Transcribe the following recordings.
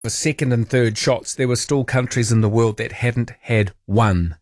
the second and third shots, there were still countries in the world that hadn't had one.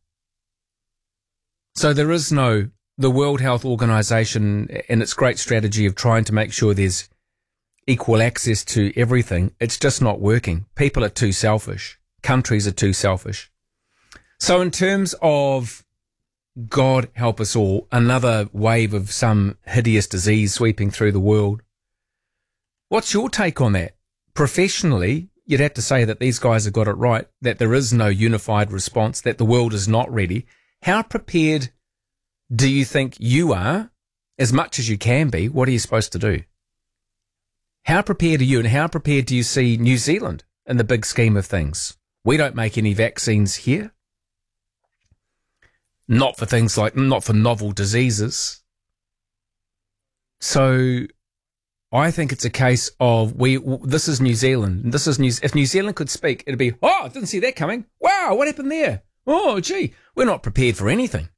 So there is no, the World Health Organization and its great strategy of trying to make sure there's equal access to everything, it's just not working. People are too selfish. Countries are too selfish. So in terms of God help us all, another wave of some hideous disease sweeping through the world, what's your take on that? Professionally, you'd have to say that these guys have got it right, that there is no unified response, that the world is not ready. How prepared do you think you are, as much as you can be? What are you supposed to do? How prepared are you, and how prepared do you see New Zealand in the big scheme of things? We don't make any vaccines here. Not for things like, not for novel diseases. So I think it's a case of this is New Zealand. If New Zealand could speak, it'd be, oh, I didn't see that coming. Wow, what happened there? Oh, gee, we're not prepared for anything.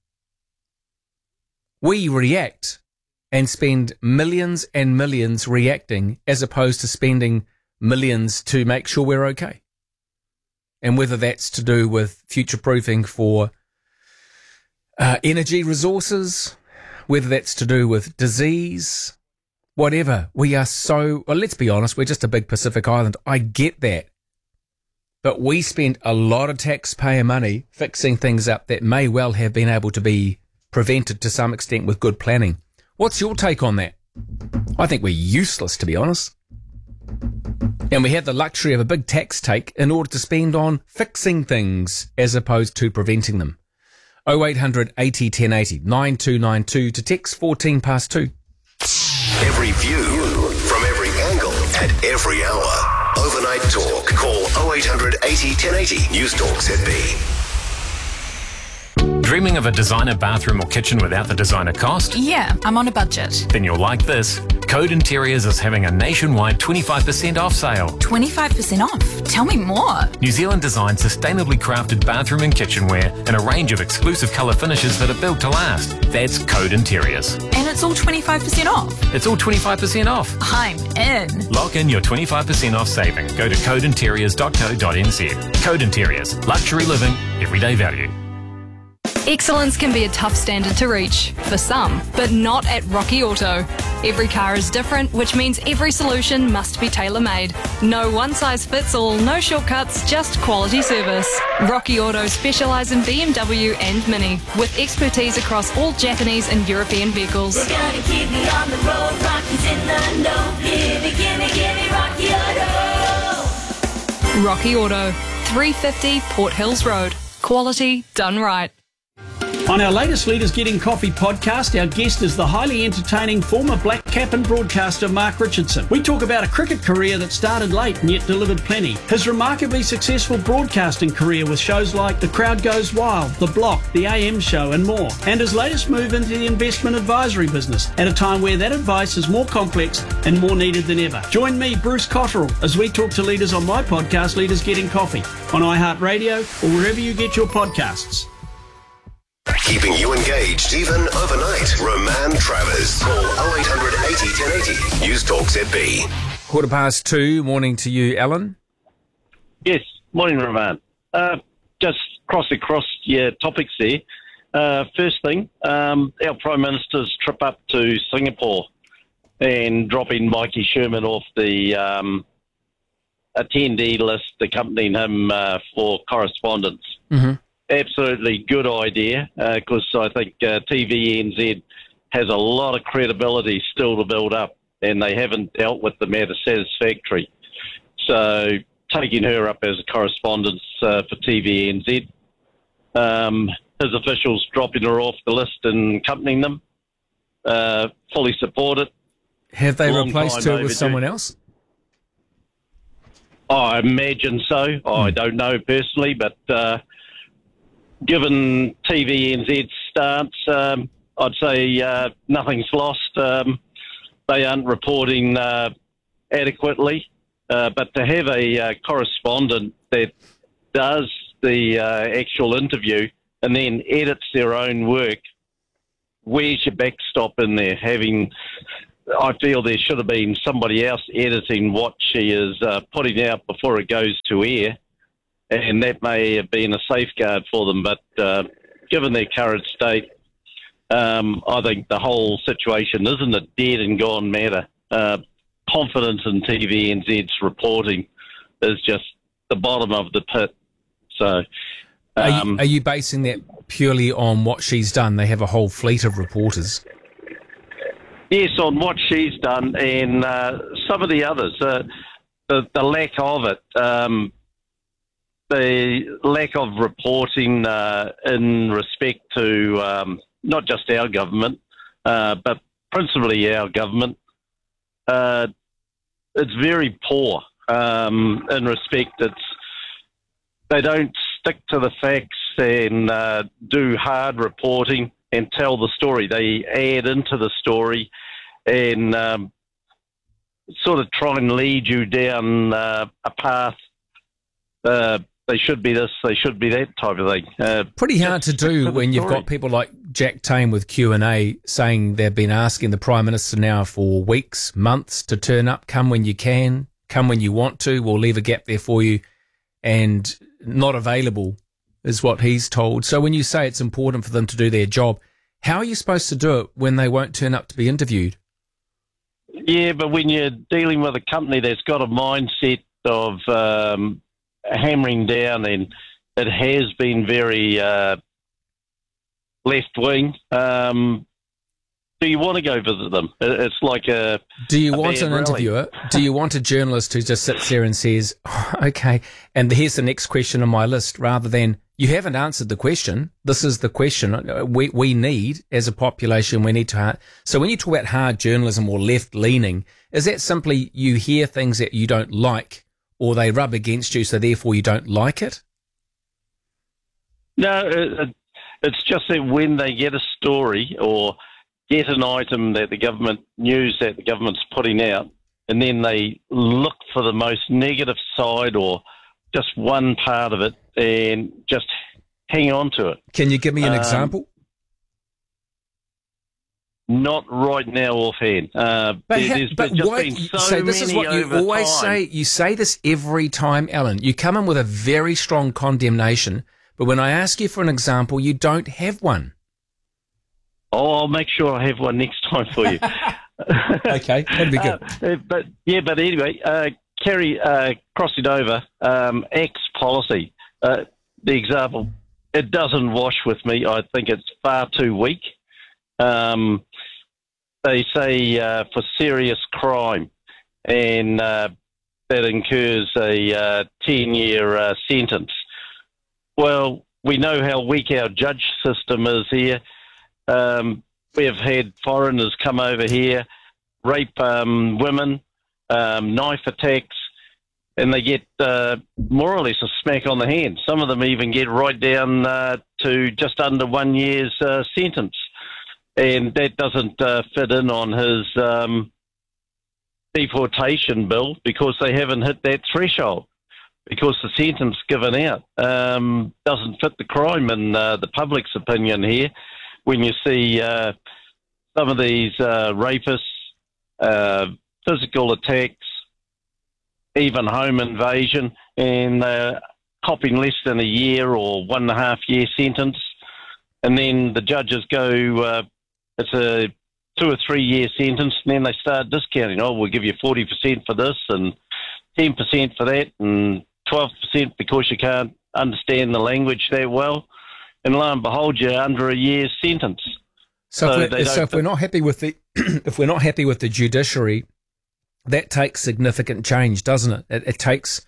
We react and spend millions and millions reacting as opposed to spending millions to make sure we're okay. And whether that's to do with future-proofing for energy resources, whether that's to do with disease, whatever. We are so, well, let's be honest, we're just a big Pacific island. I get that. But we spend a lot of taxpayer money fixing things up that may well have been able to be prevented to some extent with good planning. What's your take on that? I think we're useless, to be honest. And we have the luxury of a big tax take in order to spend on fixing things as opposed to preventing them. 0800 80 1080 9292 to text 14 past 2. Every view from every angle at every hour. Overnight Talk. Call 0800 80 1080. News Talk ZB. Dreaming of a designer bathroom or kitchen without the designer cost? Yeah, I'm on a budget. Then you'll like this. Code Interiors is having a nationwide 25% off sale. 25% off? Tell me more. New Zealand designed sustainably crafted bathroom and kitchenware in a range of exclusive colour finishes that are built to last. That's Code Interiors. And it's all 25% off? It's all 25% off. I'm in. Lock in your 25% off saving. Go to codeinteriors.co.nz. Code Interiors. Luxury living, everyday value. Excellence can be a tough standard to reach, for some, but not at Rocky Auto. Every car is different, which means every solution must be tailor-made. No one-size-fits-all, no shortcuts, just quality service. Rocky Auto specialise in BMW and Mini, with expertise across all Japanese and European vehicles. We're gonna keep me on the road, Rocky's in the know. Gimme, Rocky Auto. Rocky Auto, 350 Port Hills Road. Quality done right. On our latest Leaders Getting Coffee podcast, our guest is the highly entertaining former Black Cap and broadcaster Mark Richardson. We talk about a cricket career that started late and yet delivered plenty, his remarkably successful broadcasting career with shows like The Crowd Goes Wild, The Block, The AM Show and more, and his latest move into the investment advisory business at a time where that advice is more complex and more needed than ever. Join me, Bruce Cotterill, as we talk to leaders on my podcast, Leaders Getting Coffee, on iHeartRadio or wherever you get your podcasts. Keeping you engaged even overnight. Roman Travers. Call 0800 80 1080. News Talk ZB. 2:15. Morning to you, Alan. Yes, morning, Roman. Just across your topics there. First thing, our Prime Minister's trip up to Singapore and dropping Mikey Sherman off the attendee list accompanying him for correspondence. Mm-hmm. Absolutely good idea, because I think TVNZ has a lot of credibility still to build up, and they haven't dealt with the matter satisfactory. So taking her up as a correspondent for TVNZ, his officials dropping her off the list and accompanying them, fully support it. Have they replaced her with someone else? I imagine so. I don't know personally, but given TVNZ's stance, I'd say nothing's lost. They aren't reporting adequately, but to have a correspondent that does the actual interview and then edits their own work, where's your backstop in there? Having I feel there should have been somebody else editing what she is putting out before it goes to air, and that may have been a safeguard for them. But given their current state, I think the whole situation isn't a dead and gone matter. Confidence in TVNZ's reporting is just the bottom of the pit. So, are you basing that purely on what she's done? They have a whole fleet of reporters. Yes, on what she's done and some of the others. The lack of it, the lack of reporting in respect to not just our government, but principally our government. It's very poor in respect. They don't stick to the facts and do hard reporting and tell the story. They add into the story and sort of try and lead you down a path. They should be this, they should be that type of thing. Pretty hard to do when you've got people like Jack Tame with Q&A saying they've been asking the Prime Minister now for weeks, months to turn up, come when you can, come when you want to, we'll leave a gap there for you, and not available is what he's told. So when you say it's important for them to do their job, how are you supposed to do it when they won't turn up to be interviewed? Yeah, but when you're dealing with a company that's got a mindset of hammering down, and it has been very left-wing, do you want to go visit them? It's like a Do you want bad an rally. interviewer? Do you want a journalist who just sits there and says, oh, okay, and here's the next question on my list, rather than, you haven't answered the question, this is the question we need as a population, we need to... So when you talk about hard journalism or left-leaning, is that simply you hear things that you don't like, or they rub against you, so therefore you don't like it? No, it's just that when they get a story or get an item that the government news that the government's putting out, and then they look for the most negative side or just one part of it and just hang on to it. Can you give me an example? Not right now offhand. There's just why, been so so this is many what you over always time. say. You say this every time, Alan. You come in with a very strong condemnation, but when I ask you for an example, you don't have one. Oh, I'll make sure I have one next time for you. Okay, that'd be good. But anyway, Kerry, crossing over, X policy, the example, it doesn't wash with me. I think it's far too weak. They say for serious crime, and that incurs a 10-year sentence. Well, we know how weak our judge system is here. We have had foreigners come over here, rape women, knife attacks, and they get more or less a smack on the hand. Some of them even get right down to just under 1 year's sentence. And that doesn't fit in on his deportation bill because they haven't hit that threshold, because the sentence given out doesn't fit the crime in the public's opinion here. When you see some of these rapists, physical attacks, even home invasion, and copping less than a year or 1.5 year sentence, and then the judges go, it's a 2 or 3 year sentence, and then they start discounting. Oh, we'll give you 40% for this and 10% for that and 12% because you can't understand the language that well. And lo and behold, you're under a year's sentence. So if we're not happy with the if we're not happy with the judiciary, that takes significant change, doesn't it? It takes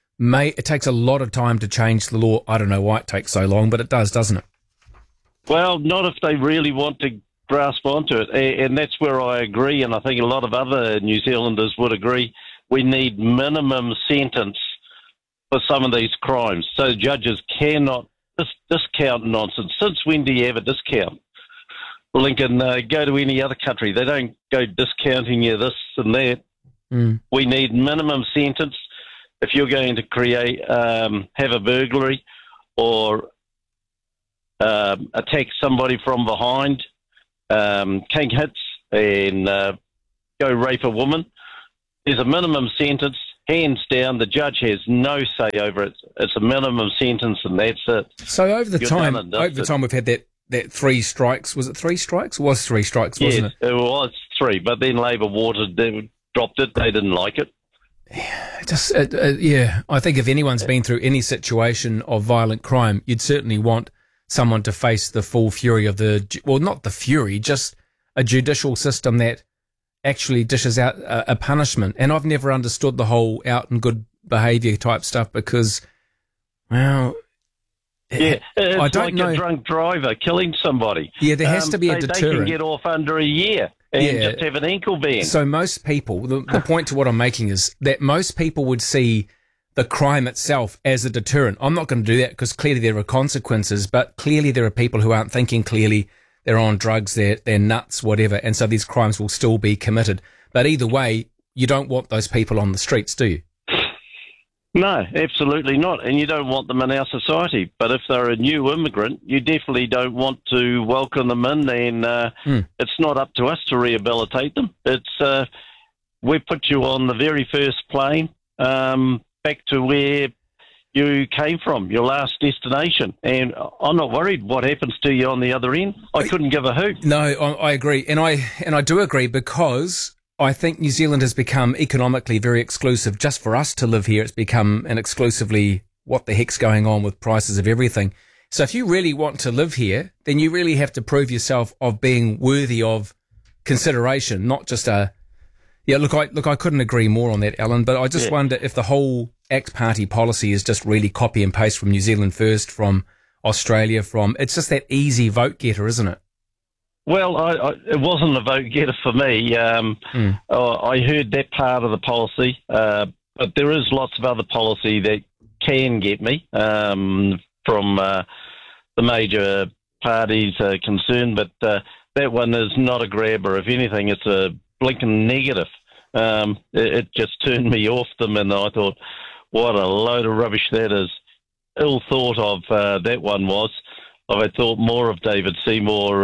a lot of time to change the law. I don't know why it takes so long, but it does, doesn't it? Well, not if they really want to grasp onto it, and that's where I agree, and I think a lot of other New Zealanders would agree. We need minimum sentence for some of these crimes, so judges cannot discount nonsense. Since when do you have a discount? Lincoln, go to any other country. They don't go discounting you this and that. We need minimum sentence. If you're going to create, have a burglary or attack somebody from behind, king hits, and go rape a woman, there's a minimum sentence. Hands down, the judge has no say over it. It's a minimum sentence, and that's it. So over the You're time, done and dusted. we've had that 3 strikes. Was it 3 strikes? It was 3 strikes, wasn't Yes, it was 3, but then Labor dropped it. They didn't like it. Yeah, I think if anyone's been through any situation of violent crime, you'd certainly want someone to face the full fury of not the fury, just a judicial system that actually dishes out a punishment. And I've never understood the whole out and good behaviour type stuff because, well, it's I don't like know. a drunk driver killing somebody. Yeah, there has to be a They deterrent. can get off under a year and just have an ankle ban. So most people, the point to what I'm making is that most people would see the crime itself as a deterrent. I'm not going to do that because clearly there are consequences, but clearly there are people who aren't thinking clearly. They're on drugs, they're nuts, whatever, and so these crimes will still be committed. But either way, you don't want those people on the streets, do you? No, absolutely not. And you don't want them in our society. But if they're a new immigrant, you definitely don't want to welcome them in, and it's not up to us to rehabilitate them. It's we put you on the very first plane back to where you came from, your last destination. And I'm not worried what happens to you on the other end. I couldn't give a hoot. No, I agree. And I do agree because I think New Zealand has become economically very exclusive. Just for us to live here, it's become an exclusively what the heck's going on with prices of everything. So if you really want to live here, then you really have to prove yourself of being worthy of consideration, not just a... Yeah, look, I couldn't agree more on that, Alan, but I just wonder if the whole ACT Party policy is just really copy and paste from New Zealand First, from Australia, it's just that easy vote getter, isn't it? Well, it wasn't a vote getter for me. I heard that part of the policy, but there is lots of other policy that can get me from the major parties concerned, but that one is not a grabber. If anything, it's a blinking negative. It just turned me off them, and I thought, what a load of rubbish that is. Ill thought of that one was. I thought more of David Seymour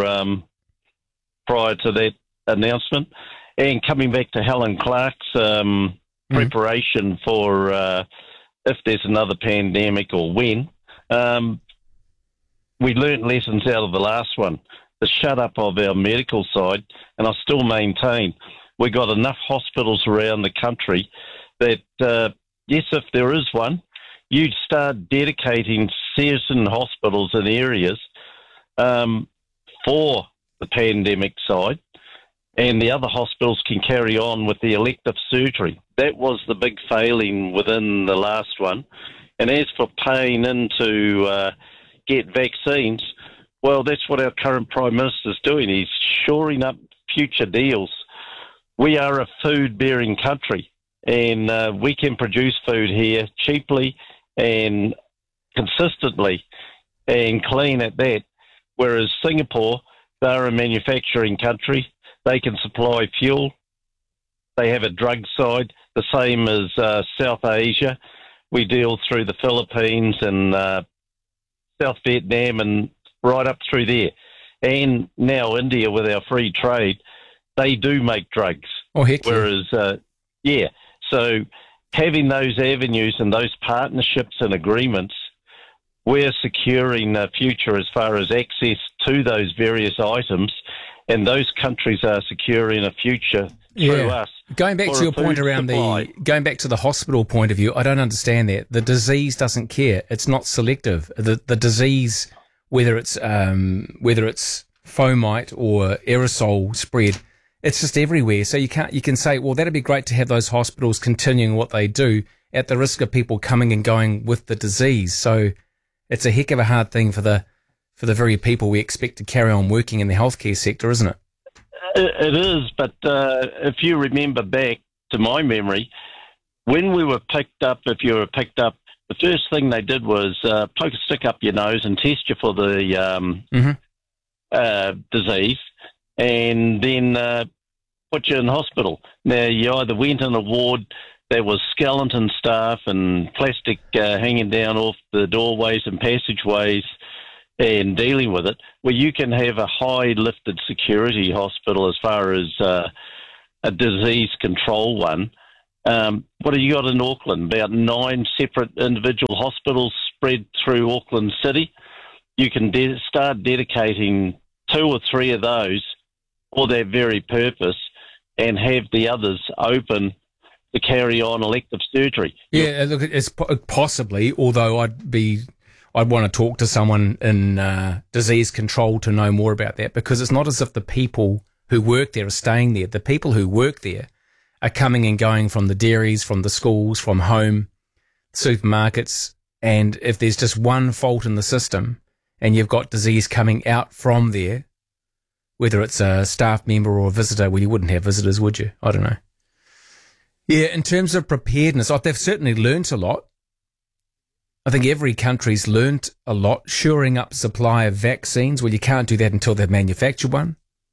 prior to that announcement. And coming back to Helen Clark's preparation for if there's another pandemic or when, we learnt lessons out of the last one. The shut up of our medical side, and I still maintain we got enough hospitals around the country that, yes, if there is one, you'd start dedicating certain hospitals in areas for the pandemic side, and the other hospitals can carry on with the elective surgery. That was the big failing within the last one. And as for paying in to get vaccines, well, that's what our current Prime Minister's doing. He's shoring up future deals. We are a food-bearing country, and we can produce food here cheaply and consistently and clean at that, whereas Singapore, they're a manufacturing country. They can supply fuel. They have a drug side, the same as South Asia. We deal through the Philippines and South Vietnam and right up through there. And now India, with our free trade, they do make drugs. Oh, heck yeah. Whereas, so having those avenues and those partnerships and agreements, we're securing a future as far as access to those various items, and those countries are securing a future through us. Going back to your point around going back to the hospital point of view, I don't understand that. The disease doesn't care. It's not selective. The disease, whether it's fomite or aerosol spread, it's just everywhere. So you can say, well, that'd be great to have those hospitals continuing what they do at the risk of people coming and going with the disease. So it's a heck of a hard thing for the very people we expect to carry on working in the healthcare sector, isn't it? It is, but if you remember back to my memory, when we were picked up, if you were picked up, the first thing they did was poke a stick up your nose and test you for the disease, and then put you in hospital. Now, you either went in a ward that was skeleton staff and plastic hanging down off the doorways and passageways and dealing with it, where you can have a high lifted security hospital as far as a disease control one. What have you got in Auckland? About 9 separate individual hospitals spread through Auckland City. You can start dedicating 2 or 3 of those for that very purpose and have the others open to carry on elective surgery. Yeah, look, it's possibly, although I'd want to talk to someone in disease control to know more about that, because it's not as if the people who work there are staying there. The people who work there are coming and going from the dairies, from the schools, from home, supermarkets, and if there's just one fault in the system and you've got disease coming out from there, whether it's a staff member or a visitor, well, you wouldn't have visitors, would you? I don't know. Yeah, in terms of preparedness, they've certainly learnt a lot. I think every country's learnt a lot. Shoring up supply of vaccines, well, you can't do that until they've manufactured one.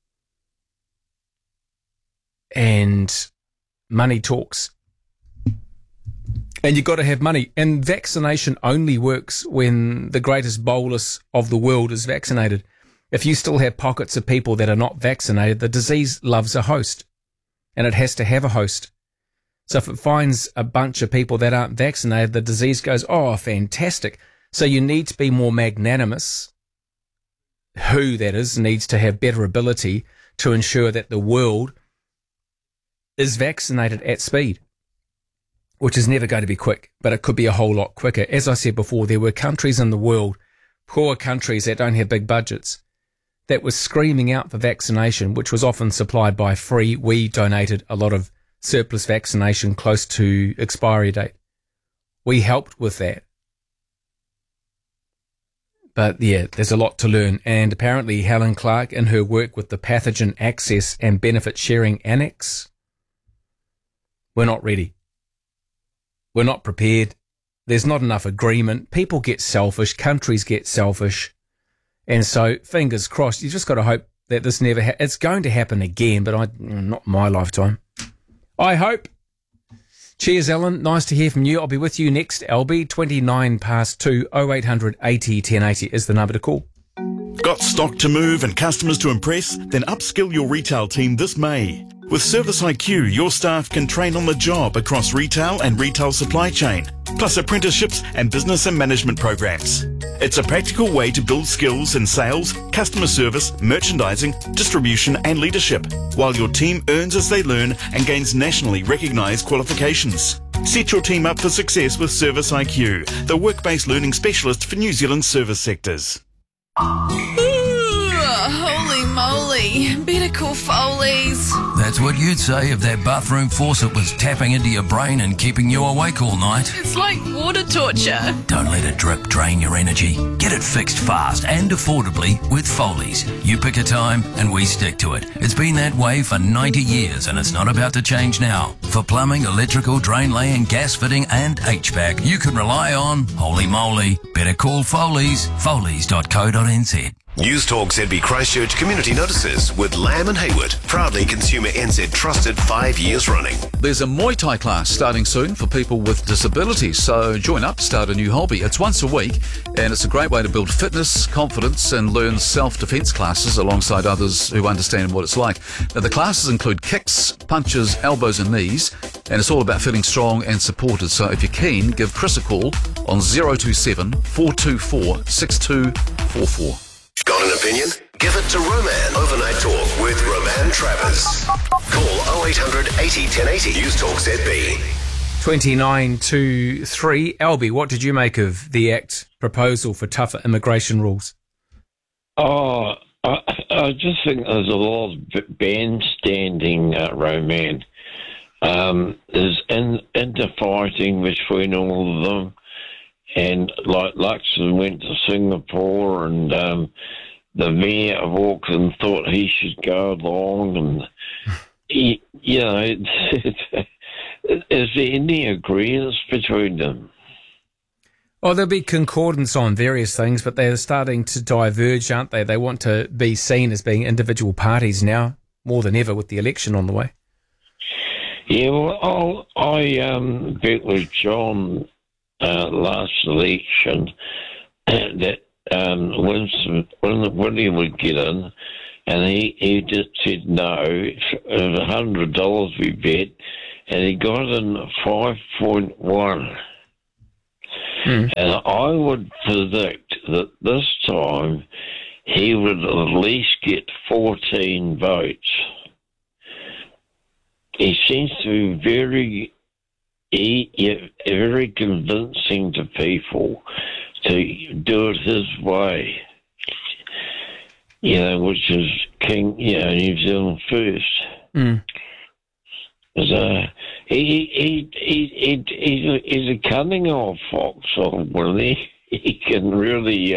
And money talks. And you've got to have money. And vaccination only works when the greatest bolus of the world is vaccinated. If you still have pockets of people that are not vaccinated, the disease loves a host. And it has to have a host. So if it finds a bunch of people that aren't vaccinated, the disease goes, oh, fantastic. So you need to be more magnanimous. Who, that is, needs to have better ability to ensure that the world is vaccinated at speed, which is never going to be quick, but it could be a whole lot quicker. As I said before, there were countries in the world, poor countries that don't have big budgets, that were screaming out for vaccination, which was often supplied by free. We donated a lot of surplus vaccination close to expiry date. We helped with that. But yeah, there's a lot to learn. And apparently Helen Clark, in her work with the Pathogen Access and Benefit Sharing Annex, we're not ready. We're not prepared. There's not enough agreement. People get selfish. Countries get selfish. And so, fingers crossed, you just got to hope that this never it's going to happen again, but not my lifetime. I hope. Cheers, Ellen. Nice to hear from you. I'll be with you next, LB, 2 0800 80 1080 is the number to call. Got stock to move and customers to impress? Then upskill your retail team this May. With Service IQ, your staff can train on the job across retail and retail supply chain, plus apprenticeships and business and management programs. It's a practical way to build skills in sales, customer service, merchandising, distribution and leadership, while your team earns as they learn and gains nationally recognised qualifications. Set your team up for success with Service IQ, the work-based learning specialist for New Zealand's service sectors. Holy moly, better call Foley's. That's what you'd say if that bathroom faucet was tapping into your brain and keeping you awake all night. It's like water torture. Don't let a drip drain your energy. Get it fixed fast and affordably with Foley's. You pick a time and we stick to it. It's been that way for 90 years and it's not about to change now. For plumbing, electrical, drain laying, gas fitting and HVAC, you can rely on Holy Moly. Better call Foley's. Foley's.co.nz. News Talk ZB Christchurch Community Notices with Lamb and Hayward, proudly Consumer NZ trusted 5 years running. There's a Muay Thai class starting soon for people with disabilities, so join up, start a new hobby. It's once a week and it's a great way to build fitness, confidence and learn self-defense classes alongside others who understand what it's like. Now, the classes include kicks, punches, elbows and knees, and it's all about feeling strong and supported. So if you're keen, give Chris a call on 027 424 6244. Got an opinion? Give it to Roman. Overnight Talk with Roman Travers. Call 0800 80 1080. News Talk ZB. 2923. Albie, what did you make of the Act proposal for tougher immigration rules? I just think there's a lot of bandstanding, Roman. There's interfighting between all of them. And like Luxon went to Singapore and the mayor of Auckland thought he should go along. And, is there any agreements between them? Well, there'll be concordance on various things, but they're starting to diverge, aren't they? They want to be seen as being individual parties now, more than ever with the election on the way. Yeah, well, I bet with John last election that William would get in, And he just said no. It was $100 we bet, and he got in 5.1. And I would predict that this time he would at least get 14 votes. He seems to be very convincing to people to do it his way, which is New Zealand first. So he's a cunning old fox, old he can really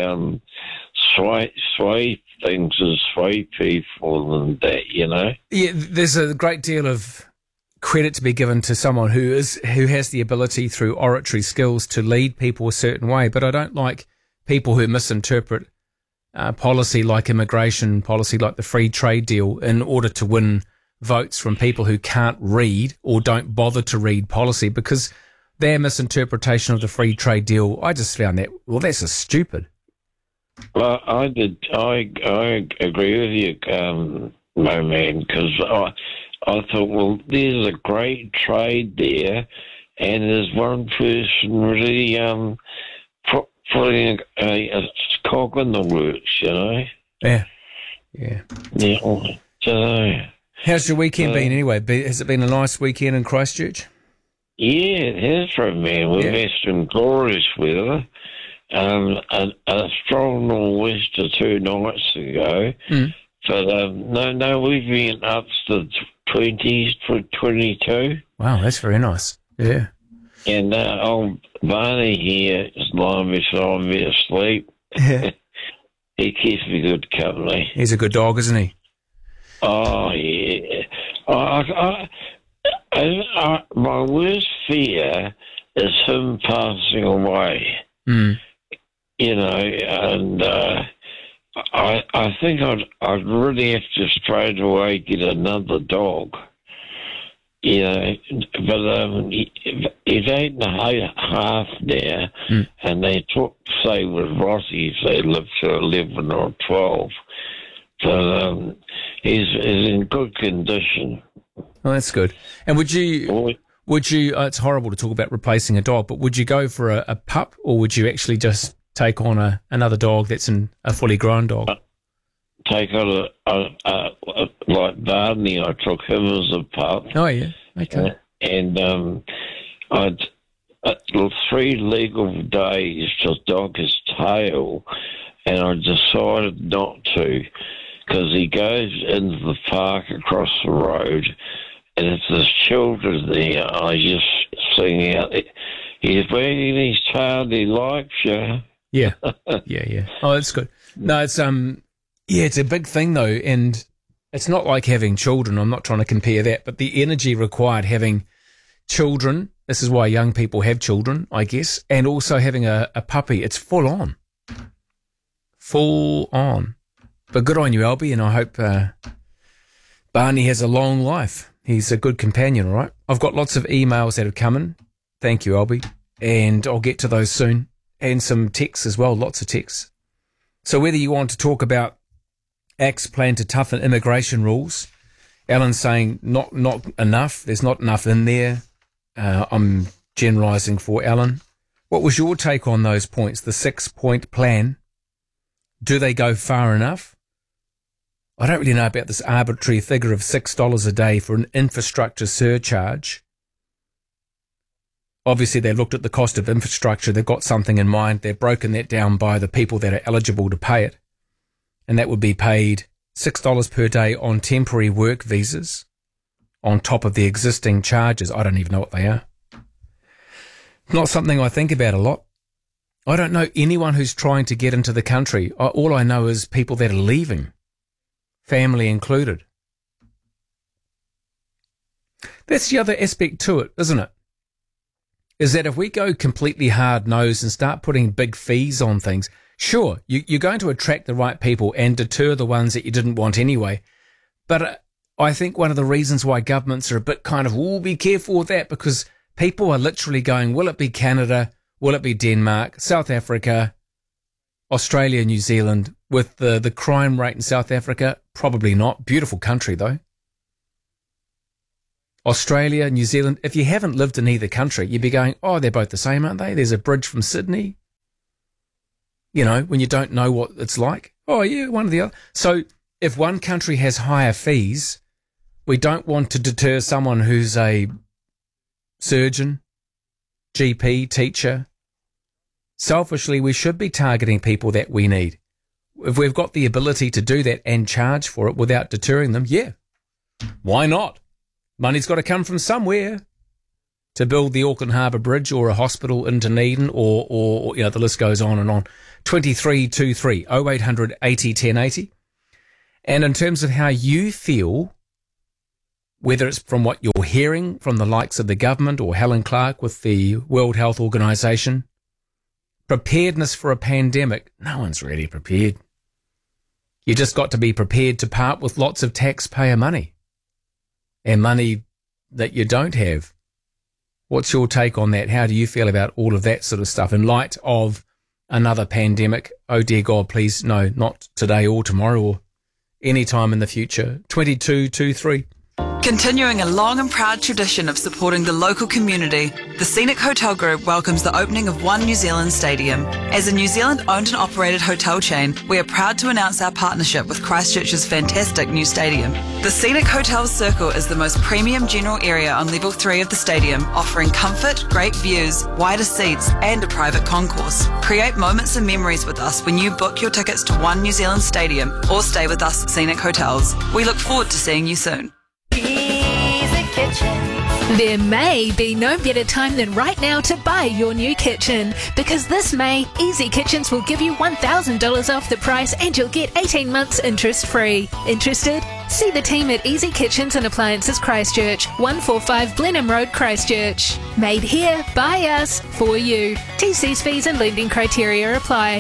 sway things and sway people and that, Yeah, there's a great deal of credit to be given to someone who has the ability through oratory skills to lead people a certain way, but I don't like people who misinterpret policy like immigration policy, like the free trade deal, in order to win votes from people who can't read or don't bother to read policy, because their misinterpretation of the free trade deal, I just found that, well, that's just stupid. Well, I agree with you, my man, because I thought, well, there's a great trade there, and there's one person really putting a cog in the works, Yeah. So, how's your weekend been anyway? Has it been a nice weekend in Christchurch? Yeah, it has for me. We've had some glorious weather. A strong nor'wester 2 nights ago. But no, we've been up to the 20s for 22. Wow, that's very nice. Yeah. And old Barney here is lying beside me asleep. Yeah. He keeps me good company. He's a good dog, isn't he? Oh, yeah. My worst fear is him passing away. And I think I'd really have to straight away get another dog. But he's 8.5 now, and they say with Rossies they live to 11 or 12. But he's in good condition. Oh, that's good. And would you? It's horrible to talk about replacing a dog, but would you go for a pup, or would you actually just take on another dog that's a fully grown dog? Take on like Barney. I took him as a pup. Oh yeah, okay. And I'd 3 legal days to dog his tail, and I decided not to, because he goes into the park across the road, and if there's children there, I just sing out, he's wagging his tail, he likes you. Yeah. Yeah. Oh, that's good. No, it's it's a big thing though, and it's not like having children. I'm not trying to compare that, but the energy required having children, this is why young people have children, I guess, and also having a puppy, it's full on. Full on. But good on you, Albie, and I hope Barney has a long life. He's a good companion, all right? I've got lots of emails that have come in. Thank you, Albie. And I'll get to those soon. And some texts as well, lots of texts. So whether you want to talk about ACT's plan to toughen immigration rules, Alan's saying not enough. There's not enough in there. I'm generalising for Alan. What was your take on those points, the 6-point plan? Do they go far enough? I don't really know about this arbitrary figure of $6 a day for an infrastructure surcharge. Obviously, they looked at the cost of infrastructure. They've got something in mind. They've broken that down by the people that are eligible to pay it. And that would be paid $6 per day on temporary work visas on top of the existing charges. I don't even know what they are. Not something I think about a lot. I don't know anyone who's trying to get into the country. All I know is people that are leaving, family included. That's the other aspect to it, isn't it? Is that if we go completely hard-nosed and start putting big fees on things, sure, you're going to attract the right people and deter the ones that you didn't want anyway. But I think one of the reasons why governments are a bit kind of, be careful with that, because people are literally going, will it be Canada? Will it be Denmark, South Africa, Australia, New Zealand? with the crime rate in South Africa? Probably not. Beautiful country, though. Australia, New Zealand, if you haven't lived in either country, you'd be going, oh, they're both the same, aren't they? There's a bridge from Sydney. You know, when you don't know what it's like. Oh, yeah, one or the other. So if one country has higher fees, we don't want to deter someone who's a surgeon, GP, teacher. Selfishly, we should be targeting people that we need. If we've got the ability to do that and charge for it without deterring them, yeah, why not? Money's got to come from somewhere to build the Auckland Harbour Bridge or a hospital in Dunedin or you know, the list goes on and on. 2323 0800 80 1080. And in terms of how you feel, whether it's from what you're hearing from the likes of the government or Helen Clark with the World Health Organization, preparedness for a pandemic, no one's really prepared. You just got to be prepared to part with lots of taxpayer money and money that you don't have. What's your take on that? How do you feel about all of that sort of stuff in light of another pandemic? Oh, dear God, please, no, not today or tomorrow or any time in the future. 2223. Continuing a long and proud tradition of supporting the local community, the Scenic Hotel Group welcomes the opening of One New Zealand Stadium. As a New Zealand-owned and operated hotel chain, we are proud to announce our partnership with Christchurch's fantastic new stadium. The Scenic Hotels Circle is the most premium general area on level 3 of the stadium, offering comfort, great views, wider seats and a private concourse. Create moments and memories with us when you book your tickets to One New Zealand Stadium or stay with us at Scenic Hotels. We look forward to seeing you soon. Easy Kitchen. There may be no better time than right now to buy your new kitchen, because this May, Easy Kitchens will give you $1,000 off the price and you'll get 18 months interest-free. Interested? See the team at Easy Kitchens and Appliances Christchurch, 145 Blenheim Road, Christchurch. Made here, by us, for you. TC's fees and lending criteria apply.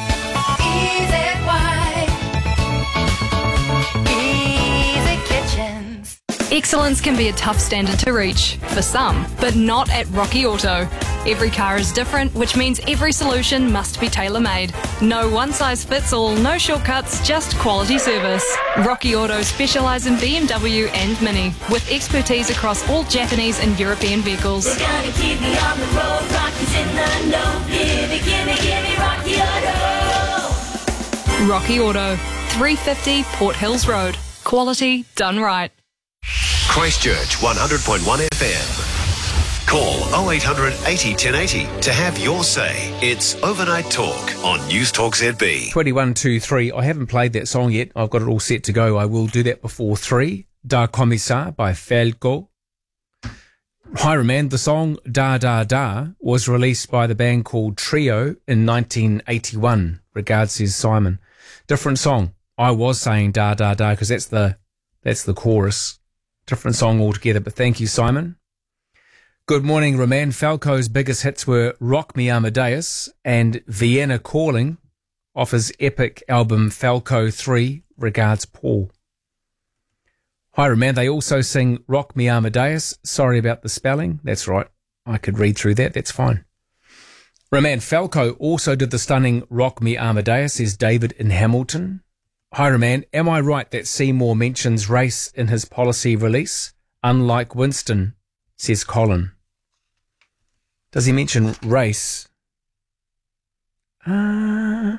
Excellence can be a tough standard to reach, for some, but not at Rocky Auto. Every car is different, which means every solution must be tailor-made. No one-size-fits-all, no shortcuts, just quality service. Rocky Auto specialise in BMW and Mini, with expertise across all Japanese and European vehicles. We're gonna keep me on the road, Rocky's in the know. Gimme, Rocky Auto. Rocky Auto, 350 Port Hills Road. Quality done right. Christchurch 100.1 FM. Call 0800 80 1080 to have your say. It's Overnight Talk on News Talk ZB. 2123. I haven't played that song yet. I've got it all set to go. I will do that before 3. Da Commissar by Falco. Hi, Roman. The song Da Da Da was released by the band called Trio in 1981. Regards, says Simon. Different song. I was saying Da Da Da because that's the chorus. Different song altogether, but thank you, Simon. Good morning, Roman. Falco's biggest hits were Rock Me Amadeus and Vienna Calling off his epic album Falco 3. Regards, Paul. Hi, Roman. They also sing Rock Me Amadeus. Sorry about the spelling. That's right. I could read through that. That's fine. Roman, Falco also did the stunning Rock Me Amadeus, says David in Hamilton. Hi, Roman. Am I right that Seymour mentions race in his policy release? Unlike Winston, says Colin. Does he mention race? No,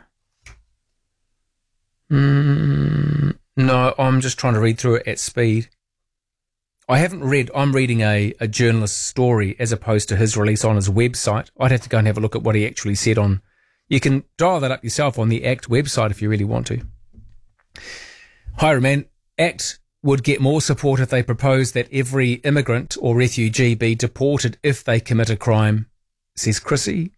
I'm just trying to read through it at speed. I'm reading a journalist's story as opposed to his release on his website. I'd have to go and have a look at what he actually said on. You can dial that up yourself on the ACT website if you really want to. Hi, Roman. ACT would get more support if they proposed that every immigrant or refugee be deported if they commit a crime, says Chrissy.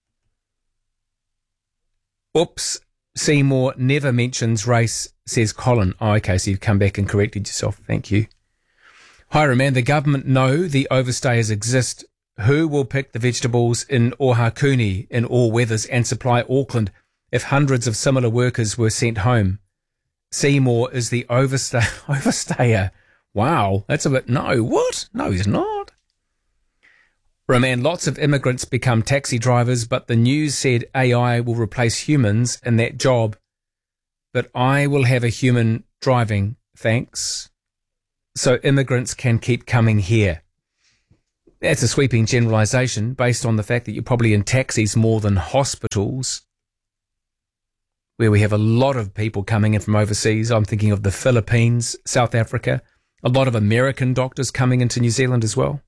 Oops, Seymour never mentions race, says Colin. Oh, okay, so you've come back and corrected yourself. Thank you. Hi, Roman. The government know the overstayers exist. Who will pick the vegetables in Ohakuni in all weathers and supply Auckland if hundreds of similar workers were sent home? Seymour is the overstayer. Wow, that's a bit... No, what? No, he's not. Roman, lots of immigrants become taxi drivers, but the news said AI will replace humans in that job. but I will have a human driving, thanks, so immigrants can keep coming here. That's a sweeping generalisation based on the fact that you're probably in taxis more than hospitals, where we have a lot of people coming in from overseas. I'm thinking of the Philippines, South Africa, a lot of American doctors coming into New Zealand as well.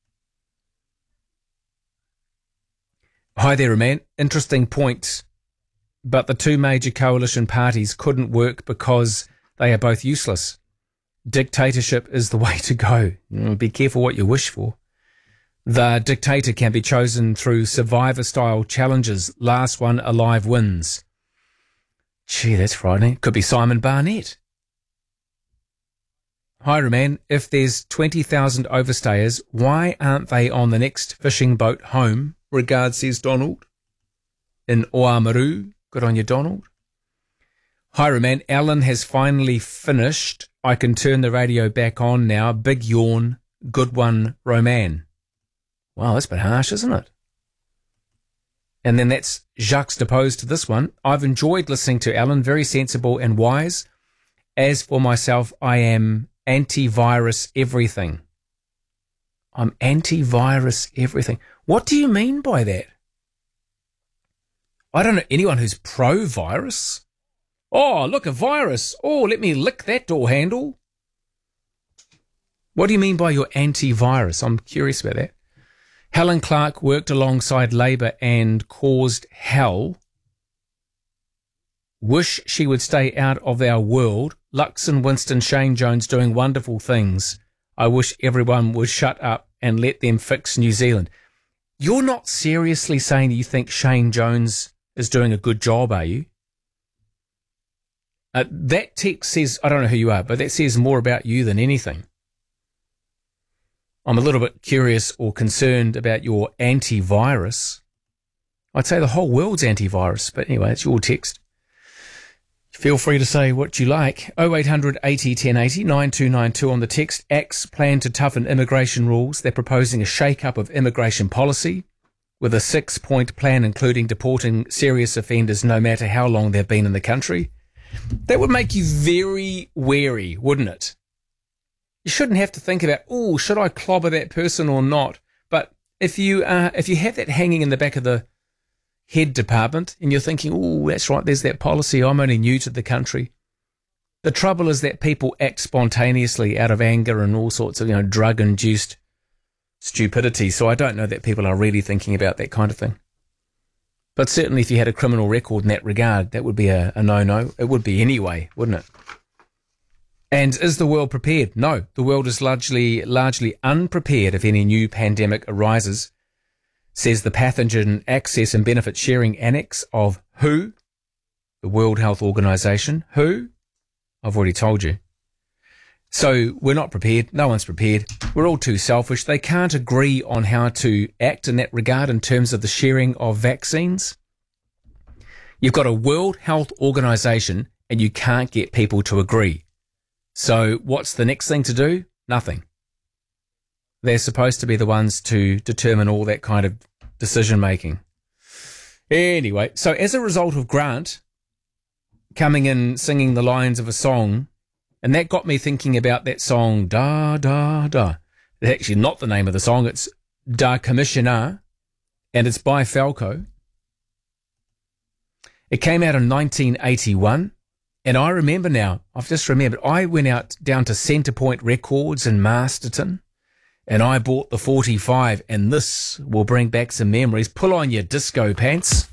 Hi there, man. Interesting point. But the two major coalition parties couldn't work because they are both useless. Dictatorship is the way to go. Be careful what you wish for. The dictator can be chosen through survivor-style challenges. Last one alive wins. Gee, that's frightening. Could be Simon Barnett. Hi, man. If there's 20,000 overstayers, why aren't they on the next fishing boat home? Regards, says Donald. In Oamaru. Good on you, Donald. Hi, man. Alan has finally finished. I can turn the radio back on now. Big yawn. Good one, Roman. Wow, that's a bit harsh, isn't it? And then that's juxtaposed to this one. I've enjoyed listening to Alan, very sensible and wise. As for myself, I am antivirus everything. I'm antivirus everything. What do you mean by that? I don't know anyone who's pro-virus. Oh, look, a virus. Oh, let me lick that door handle. What do you mean by your antivirus? I'm curious about that. Helen Clark worked alongside Labour and caused hell. Wish she would stay out of our world. Luxon, Winston, Shane Jones doing wonderful things. I wish everyone would shut up and let them fix New Zealand. You're not seriously saying you think Shane Jones is doing a good job, are you? That text says, I don't know who you are, but that says more about you than anything. I'm a little bit curious or concerned about your antivirus. I'd say the whole world's antivirus, but anyway, it's your text. Feel free to say what you like. 0800 80 1080 9292 on the text. ACT's plan to toughen immigration rules. They're proposing a shake-up of immigration policy with a 6-point plan including deporting serious offenders no matter how long they've been in the country. That would make you very wary, wouldn't it? You shouldn't have to think about, oh, should I clobber that person or not? But if you have that hanging in the back of the head department and you're thinking, oh, that's right, there's that policy, I'm only new to the country. The trouble is that people act spontaneously out of anger and all sorts of, drug-induced stupidity. So I don't know that people are really thinking about that kind of thing. But certainly if you had a criminal record in that regard, that would be a no-no. It would be anyway, wouldn't it? And is the world prepared? No, the world is largely unprepared if any new pandemic arises, says the Pathogen Access and Benefit Sharing Annex of WHO, the World Health Organization. WHO? I've already told you. So we're not prepared. No one's prepared. We're all too selfish. They can't agree on how to act in that regard in terms of the sharing of vaccines. You've got a World Health Organization and you can't get people to agree. So what's the next thing to do? Nothing. They're supposed to be the ones to determine all that kind of decision-making. Anyway, so as a result of Grant coming in singing the lines of a song, and that got me thinking about that song, Da, Da, Da. It's actually not the name of the song, it's Da Commissioner, and it's by Falco. It came out in 1981. And I remember now, I've just remembered, I went out down to Centrepoint Records in Masterton and I bought the 45, and this will bring back some memories. Pull on your disco pants.